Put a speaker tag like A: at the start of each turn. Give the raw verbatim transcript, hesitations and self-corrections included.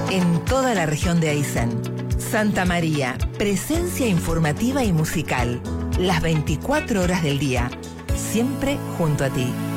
A: en toda la región de Aysén. Santa María, presencia informativa y musical, las veinticuatro horas del día, siempre junto a ti.